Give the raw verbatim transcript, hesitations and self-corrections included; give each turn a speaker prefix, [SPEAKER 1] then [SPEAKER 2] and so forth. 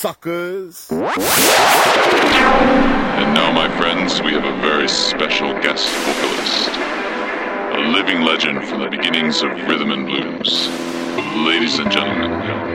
[SPEAKER 1] suckers.
[SPEAKER 2] And now, my friends, we have a very special guest vocalist. A living legend from the beginnings of rhythm and blues. Ladies and gentlemen,